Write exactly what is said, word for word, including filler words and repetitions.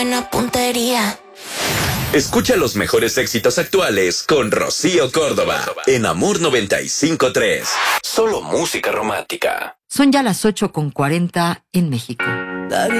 Buena puntería. Escucha los mejores éxitos actuales con Rocío Córdoba en Amor noventa y cinco punto tres. Solo música romántica. Son ya las ocho con cuarenta en México.